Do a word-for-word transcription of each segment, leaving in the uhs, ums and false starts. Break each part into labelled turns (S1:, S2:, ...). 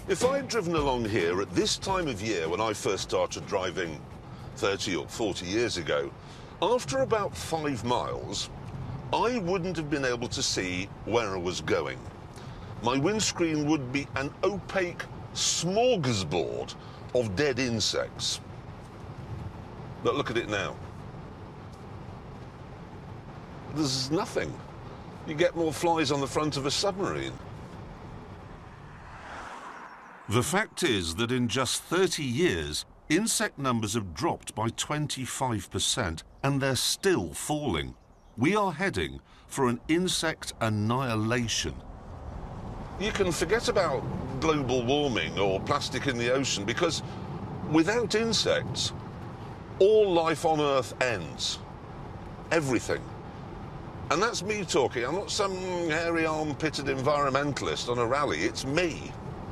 S1: If I'd driven along here at this time of year when I first started driving thirty or forty years ago, after about five miles, I wouldn't have been able to see where I was going. My windscreen would be an opaque smorgasbord of dead insects. But look at it now. There's nothing. You get more flies on the front of a submarine.
S2: The fact is that in just thirty years, insect numbers have dropped by twenty-five percent, and they're still falling. We are heading for an insect annihilation.
S1: You can forget about global warming or plastic in the ocean, because without insects, all life on Earth ends. Everything. And that's me talking. I'm not some hairy arm-pitted environmentalist on a rally. It's me.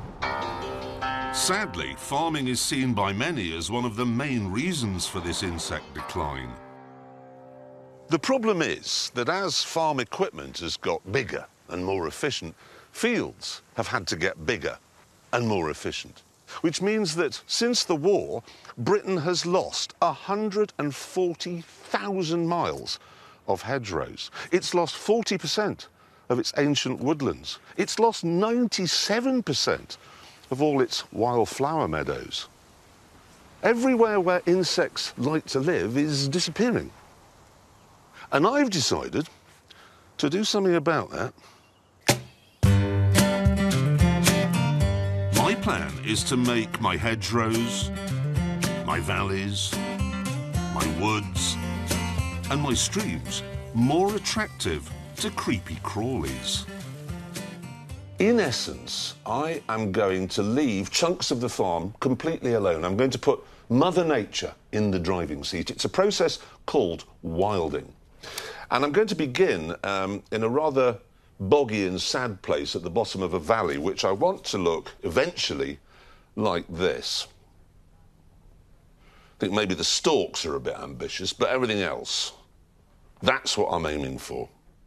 S2: Sadly, farming is seen by many as one of the main reasons for this insect decline.
S1: The problem is that as farm equipment has got bigger and more efficient, fields have had to get bigger and more efficient. Which means that since the war, Britain has lost one hundred forty thousand miles of hedgerows. It's lost forty percent of its ancient woodlands. It's lost ninety-seven percent of all its wildflower meadows. Everywhere where insects like to live is disappearing. And I've decided to do something about that.
S2: My plan is to make my hedgerows, my valleys, my woods, and my streams more attractive to creepy crawlies.
S1: In essence, I am going to leave chunks of the farm completely alone. I'm going to put Mother Nature in the driving seat. It's a process called wilding. And I'm going to begin um, in a rather boggy and sad place at the bottom of a valley, which I want to look eventually like this. I think maybe the stalks are a bit ambitious, but everything else, that's what I'm aiming for.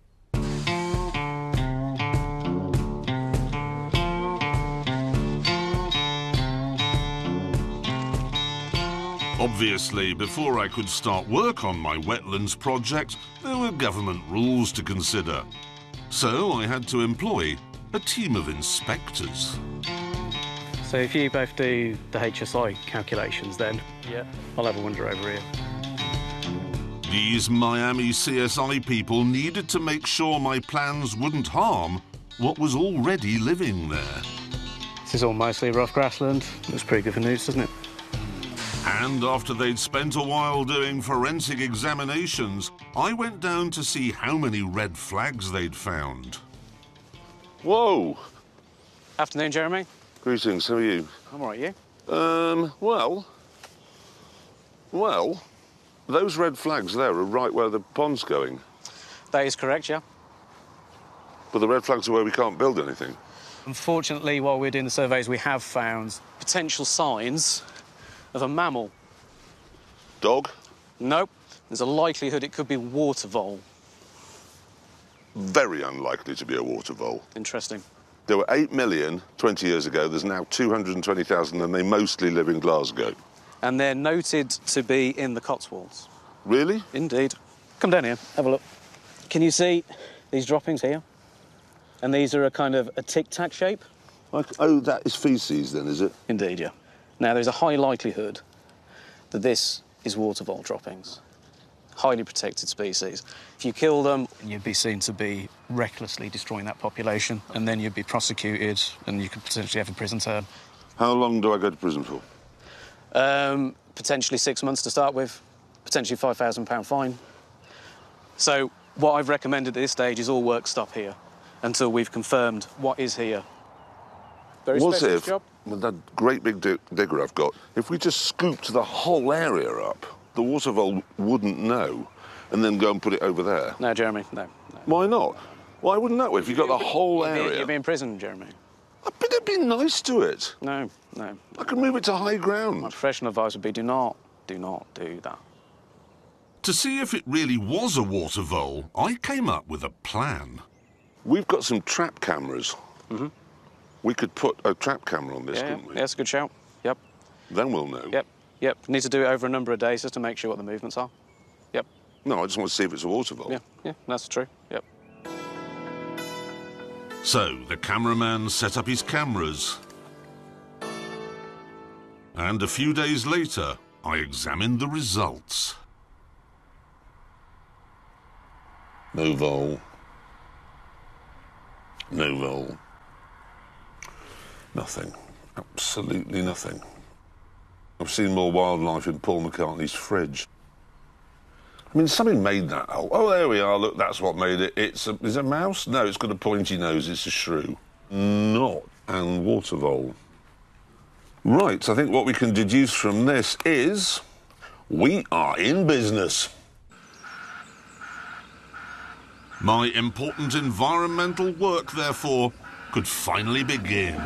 S2: Obviously, before I could start work on my wetlands project, there were government rules to consider. So I had to employ a team of inspectors.
S3: So if you both do the H S I calculations, then yeah, I'll have a wander over here.
S2: These Miami C S I people needed to make sure my plans wouldn't harm what was already living there.
S3: This is all mostly rough grassland. Looks pretty good for news, doesn't it?
S2: And after they'd spent a while doing forensic examinations, I went down to see how many red flags they'd found.
S1: Whoa!
S3: Afternoon, Jeremy.
S1: Greetings, how are you?
S3: I'm all right, you?
S1: Um, well... Well, those red flags there are right where the pond's going.
S3: That is correct, yeah.
S1: But the red flags are where we can't build anything.
S3: Unfortunately, while we're doing the surveys, we have found potential signs of a mammal.
S1: Dog?
S3: Nope. There's a likelihood it could be water vole.
S1: Very unlikely to be a water vole.
S3: Interesting.
S1: There were eight million twenty years ago. There's now two hundred twenty thousand, and they mostly live in Glasgow.
S3: And they're noted to be in the Cotswolds.
S1: Really?
S3: Indeed. Come down here, have a look. Can you see these droppings here? And these are a kind of a tic-tac shape.
S1: Like, oh, that is feces then, is it?
S3: Indeed, yeah. Now, there's a high likelihood that this is water vole droppings. Highly protected species. If you kill them, you'd be seen to be recklessly destroying that population, and then you'd be prosecuted, and you could potentially have a prison term.
S1: How long do I go to prison for?
S3: Um, potentially six months to start with, potentially five thousand pound fine. So what I've recommended at this stage is all work stop here until we've confirmed what is here. Very
S1: What
S3: specialist
S1: if,
S3: job.
S1: with that great big dig digger I've got, if we just scooped the whole area up, the water vole wouldn't know, and then go and put it over there?
S3: No, Jeremy, no. no.
S1: Why not? Why wouldn't that? If you've got the whole
S3: You'd be-
S1: area...
S3: You'd be in prison, Jeremy.
S1: But it'd be nice to it.
S3: No, no.
S1: I could move it to high
S3: My
S1: ground.
S3: professional advice would be do not, do not do that.
S2: To see if it really was a water vole, I came up with a plan.
S1: We've got some trap cameras.
S3: Mm-hmm.
S1: We could put a trap camera on this,
S3: Yeah,
S1: couldn't
S3: yeah.
S1: we?
S3: Yeah, that's a good shout. Yep.
S1: Then we'll know.
S3: Yep. Yep. Need to do it over a number of days just to make sure what the movements are. Yep.
S1: No, I just want to see if it's a water vole.
S3: Yeah. Yeah. That's true. Yep.
S2: So the cameraman set up his cameras. And a few days later, I examined the results.
S1: No vole. No vole. Nothing. Absolutely nothing. I've seen more wildlife in Paul McCartney's fridge. I mean, something made that hole. Oh, there we are. Look, that's what made it. It's a, is it a mouse? No, it's got a pointy nose. It's a shrew. Not and water vole. Right, I think what we can deduce from this is we are in business.
S2: My important environmental work, therefore, could finally begin.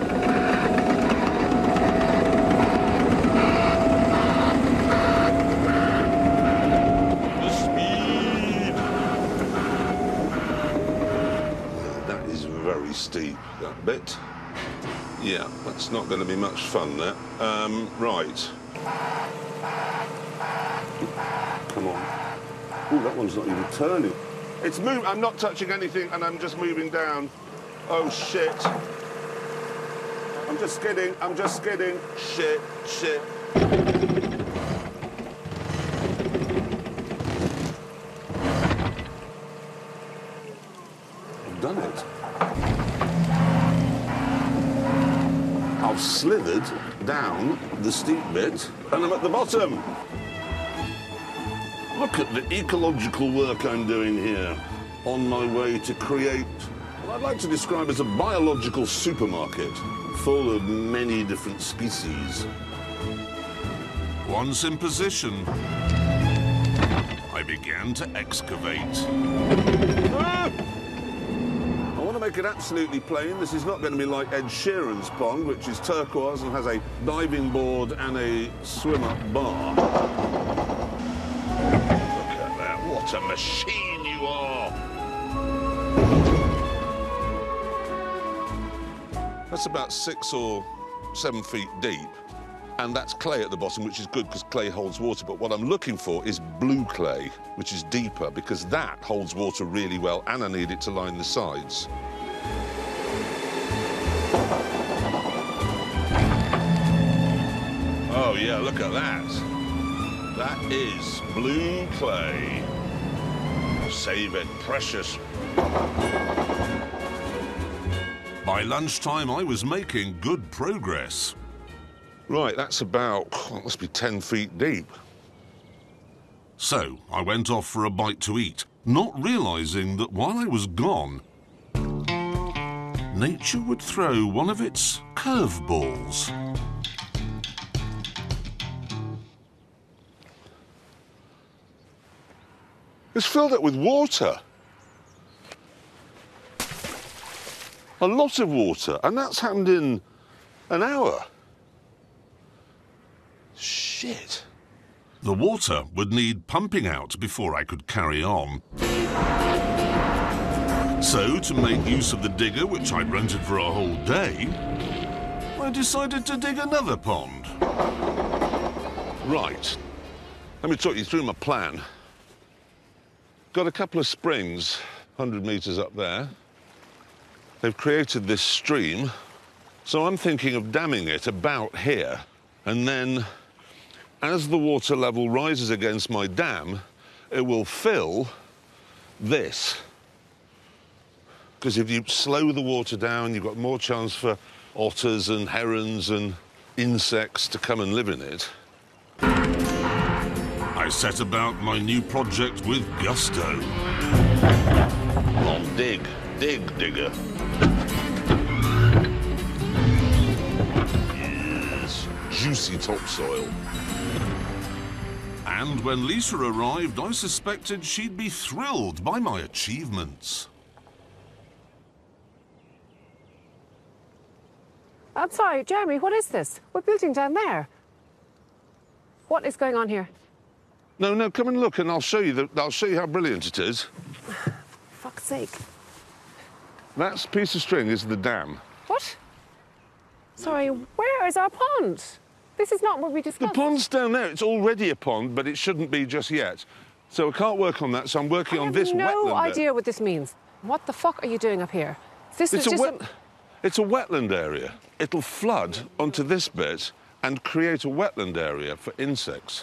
S1: The speed! That is very steep, that bit. Yeah, that's not going to be much fun, that. Um, right. Come on. Oh, that one's not even turning. It's moving. I'm not touching anything, and I'm just moving down. Oh, shit. I'm just skidding. I'm just skidding. Shit, shit. I've done it. I've slithered down the steep bit, and I'm at the bottom. Look at the ecological work I'm doing here on my way to create what I'd like to describe as a biological supermarket full of many different species.
S2: Once in position, I began to excavate.
S1: Ah! I want to make it absolutely plain. This is not going to be like Ed Sheeran's pond, which is turquoise and has a diving board and a swim-up bar. What a machine you are! That's about six or seven feet deep, and that's clay at the bottom, which is good because clay holds water. But what I'm looking for is blue clay, which is deeper, because that holds water really well, and I need it to line the sides. Oh, yeah, look at that. That is blue clay. Save it, precious.
S2: By lunchtime, I was making good progress.
S1: Right, that's about, oh, it must be ten feet deep.
S2: So I went off for a bite to eat, not realizing that while I was gone, nature would throw one of its curveballs.
S1: It's filled up with water. A lot of water, and that's happened in an hour. Shit.
S2: The water would need pumping out before I could carry on. So, to make use of the digger, which I'd rented for a whole day, I decided to dig another pond.
S1: Right. Let me talk you through my plan. Got a couple of springs, one hundred metres up there. They've created this stream, so I'm thinking of damming it about here, and then as the water level rises against my dam, it will fill this. Because if you slow the water down, you've got more chance for otters and herons and insects to come and live in it.
S2: I set about my new project with gusto.
S1: Come on, dig, dig, digger. Yes, juicy topsoil.
S2: And when Lisa arrived, I suspected she'd be thrilled by my achievements.
S4: I'm sorry, Jeremy, what is this? We're building down there. What is going on here?
S1: No, no, come and look, and I'll show you. The, I'll show you how brilliant it is.
S4: Fuck's sake.
S1: That piece of string is the dam.
S4: What? Sorry, where is our pond? This is not what we
S1: The
S4: discussed.
S1: pond's down there. It's already a pond, but it shouldn't be just yet. So I can't work on that, so I'm working
S4: I
S1: on
S4: have
S1: this
S4: no
S1: wetland bit.
S4: idea what this means. What the fuck are you doing up here? This
S1: It's
S4: is
S1: a,
S4: just
S1: wet, it's a wetland area. It'll flood onto this bit and create a wetland area for insects.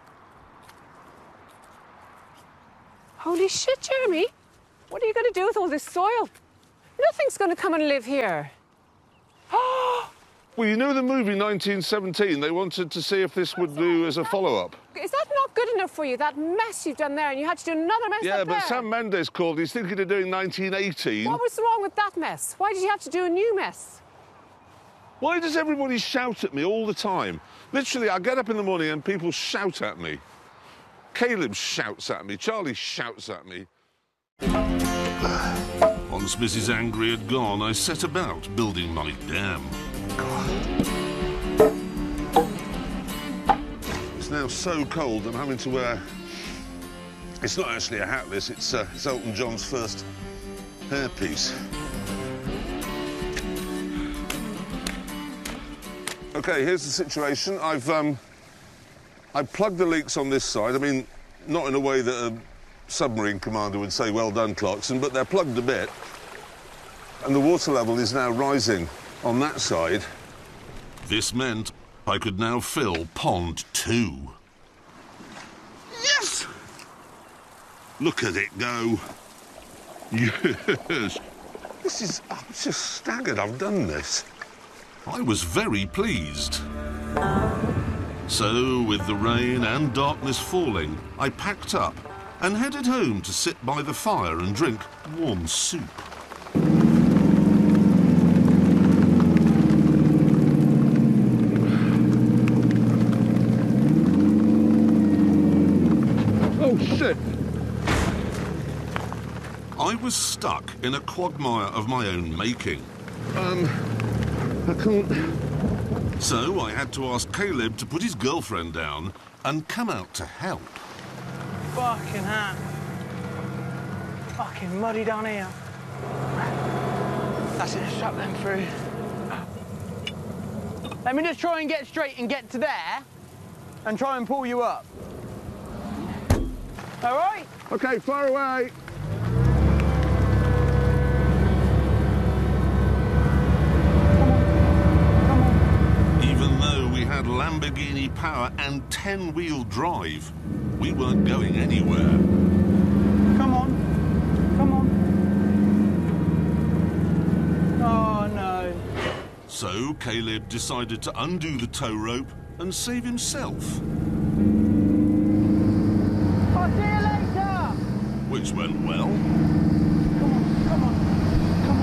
S4: Holy shit, Jeremy! What are you going to do with all this soil? Nothing's going to come and live here.
S1: Well, you know the movie nineteen seventeen? They wanted to see if this would do as a follow-up.
S4: Is that not good enough for you, that mess you've done there, and you had to do another mess
S1: Yeah,
S4: up
S1: but
S4: there?
S1: Sam Mendes called. He's thinking of doing nineteen eighteen.
S4: What was wrong with that mess? Why did you have to do a new mess?
S1: Why does everybody shout at me all the time? Literally, I get up in the morning and people shout at me. Caleb shouts at me. Charlie shouts at me.
S2: Once Missus Angry had gone, I set about building my dam.
S1: It's now so cold I'm having to wear... It's not actually a hat, this. It's, uh, it's Elton John's first hairpiece. OK, here's the situation. I've, um, I've plugged the leaks on this side. I mean, not in a way that a submarine commander would say, well done, Clarkson, but they're plugged a bit. And the water level is now rising on that side.
S2: This meant I could now fill pond two.
S1: Yes! Look at it go. Yes. This is... I'm just staggered I've done this.
S2: I was very pleased. So, with the rain and darkness falling, I packed up and headed home to sit by the fire and drink warm soup.
S1: Oh, shit!
S2: I was stuck in a quagmire of my own making.
S1: Um, I can't...
S2: So I had to ask Caleb to put his girlfriend down and come out to help.
S5: Fucking hell. Fucking muddy down here. That's it, strap them through. Let me just try and get straight and get to there and try and pull you up. All right?
S1: OK, far away.
S2: Even though we had Lamborghini power and ten-wheel drive, we weren't going anywhere.
S5: Come on. Come on. Oh, no.
S2: So Caleb decided to undo the tow rope and save himself,
S5: I'll see you later.
S2: which went well.
S5: Come on, come on, come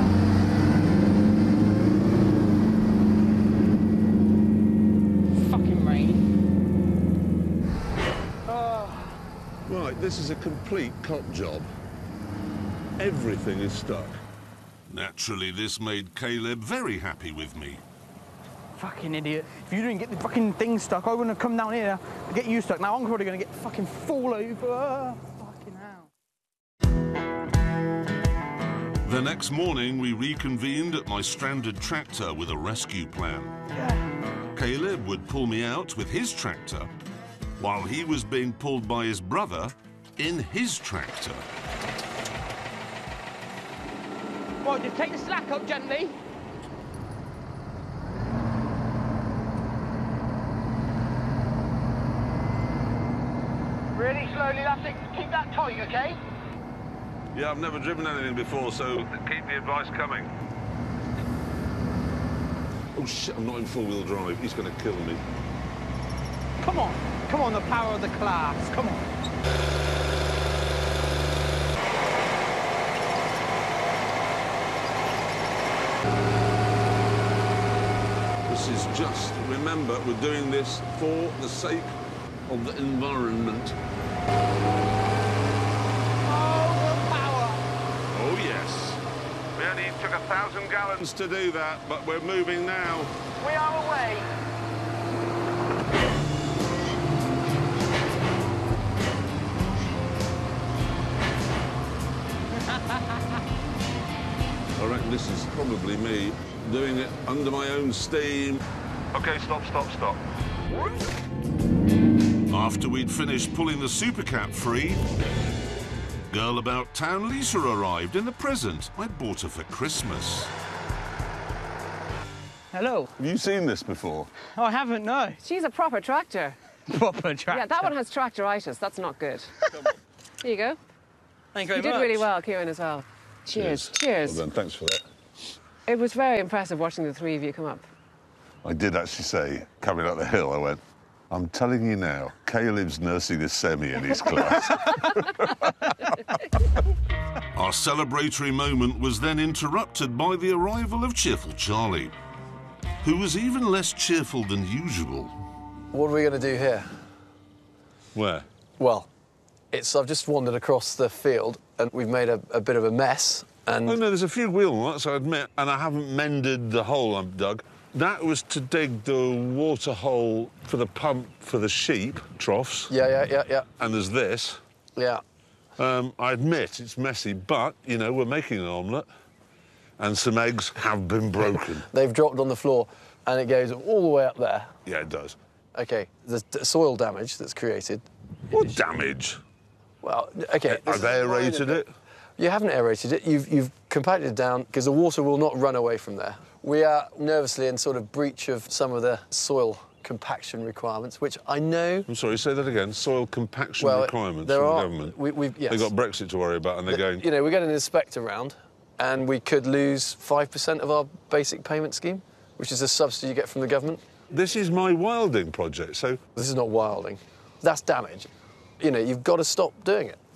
S5: on. Fucking rain. Oh.
S1: Right, this is a complete cop job. Everything is stuck.
S2: Naturally, this made Caleb very happy with me.
S5: Fucking idiot. If you didn't get the fucking thing stuck, I wouldn't have come down here to get you stuck. Now I'm probably going to get fucking fall over. Oh, fucking hell.
S2: The next morning, we reconvened at my stranded tractor with a rescue plan.
S5: Yeah.
S2: Caleb would pull me out with his tractor, while he was being pulled by his brother in his tractor.
S5: Well, just take the slack up gently. Really slowly, that's it. Keep that tight, okay?
S1: Yeah, I've never driven anything before, so keep the advice coming. Oh, shit, I'm not in four-wheel drive. He's going to kill me.
S5: Come on. Come on, the power of the class. Come on.
S1: This is just, remember, we're doing this for the sake of the environment. Oh, yes. We only took a thousand gallons to do that, but we're moving now.
S5: We are away.
S1: I reckon this is probably me doing it under my own steam. OK, stop, stop, stop.
S2: After we'd finished pulling the supercat free, girl about town Lisa arrived in the present I'd bought her for Christmas.
S5: Hello.
S1: Have you seen this before?
S5: Oh, I haven't, no.
S4: She's a proper tractor.
S5: Proper tractor.
S4: Yeah, that one has tractoritis. That's not good. Here you go.
S5: Thank you very
S4: You did
S5: much.
S4: really well, Kieran, as well. Cheers. Cheers.
S1: Well done, thanks for that.
S4: It was very impressive watching the three of you come up.
S1: I did actually say, coming up the hill, I went, I'm telling you now, Caleb's nursing a semi in his class.
S2: Our celebratory moment was then interrupted by the arrival of Cheerful Charlie, who was even less cheerful than usual.
S6: What are we going to do here?
S1: Where?
S6: Well, it's I've just wandered across the field and we've made a, a bit of a mess. And
S1: Oh, no, there's a few wheel marks, I admit, and I haven't mended the hole I've dug. That was to dig the water hole for the pump for the sheep troughs.
S6: yeah, yeah, yeah, yeah,
S1: And there's this.
S6: yeah.
S1: Um, I admit it's messy, but, you know, we're making an omelette, and some eggs have been broken.
S6: They've dropped on the floor and it goes all the way up there.
S1: Yeah, it does.
S6: OK, there's d- soil damage that's created.
S1: What damage?
S6: Well, OK. this
S1: I've
S6: is minor,
S1: aerated
S6: but-
S1: it.
S6: You haven't aerated it. You've, you've compacted it down because the water will not run away from there. We are nervously in sort of breach of some of the soil compaction requirements, which I know...
S1: I'm sorry, say that again. Soil compaction
S6: Well,
S1: requirements
S6: there
S1: from
S6: are-
S1: the government.
S6: we- we've- yes.
S1: They've got Brexit to worry about, and they're going...
S6: You know, we get an inspector round and we could lose five percent of our basic payment scheme, which is a subsidy you get from the government.
S1: This is my wilding project, so...
S6: This is not wilding. That's damage. You know, you've got to stop doing it.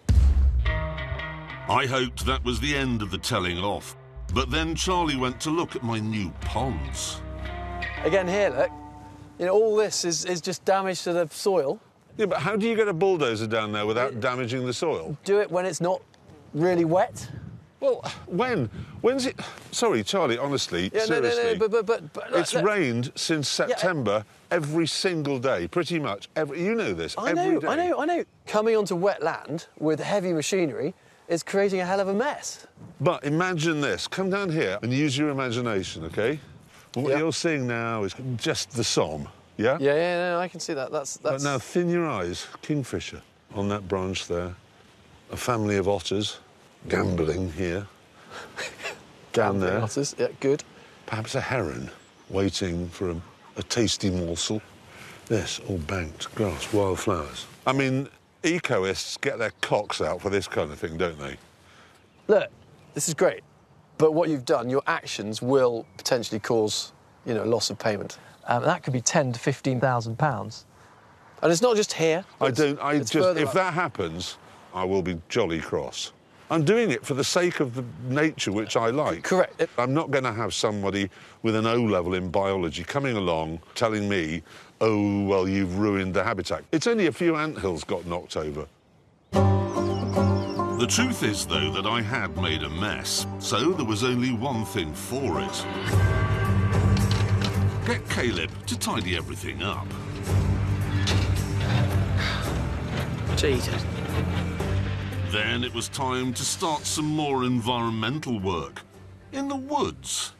S2: I hoped that was the end of the telling off, but then Charlie went to look at my new ponds.
S6: Again, here, look. You know, all this is, is just damage to the soil.
S1: Yeah, but how do you get a bulldozer down there without damaging the soil?
S6: Do it when it's not really wet.
S1: Well, when? When's it... Sorry, Charlie, honestly,
S6: Yeah, no,
S1: seriously.
S6: no, no, but... but, but, but look,
S1: It's
S6: look.
S1: rained since September every single day, pretty much. Every, you know this,
S6: I
S1: every
S6: know,
S1: day.
S6: I know, I know. Coming onto wet land with heavy machinery is creating a hell of a mess.
S1: But imagine this. Come down here and use your imagination, OK? What
S6: Yeah.
S1: you're seeing now is just the Somme, yeah?
S6: Yeah, yeah, no, I can see that. That's...
S1: But
S6: that's...
S1: now thin your eyes. Kingfisher on that branch there. A family of otters gambling here. Down there.
S6: Otters, yeah, good.
S1: Perhaps a heron waiting for a, a tasty morsel. This, all banked, grass, wildflowers. I mean, ecoists get their cocks out for this kind of thing, don't they?
S6: Look, this is great, but what you've done, your actions will potentially cause, you know, loss of payment. Um, that could be ten to fifteen thousand pounds. And it's not just here.
S1: I
S6: it's-
S1: don't, I
S6: it's
S1: just,
S6: further
S1: if
S6: up.
S1: that happens, I will be jolly cross. I'm doing it for the sake of the nature which I like.
S6: Correct. It-
S1: I'm not going to have somebody with an O level in biology coming along telling me, oh, well, you've ruined the habitat. It's only a few anthills got knocked over.
S2: The truth is, though, that I had made a mess, so there was only one thing for it. Get Caleb to tidy everything up.
S5: Jesus.
S2: Then it was time to start some more environmental work in the woods.